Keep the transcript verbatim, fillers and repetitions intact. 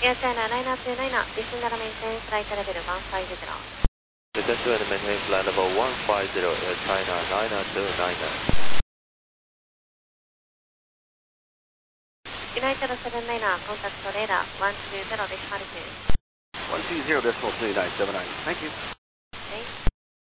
Air China nine two nine, descend and maintain flight level one five zero. Descend and maintain flight level one five zero, Air China nine two nine. United seven nine, contact radar one two zero decimal two. one two zero decimal two nine seven nine. Thank you.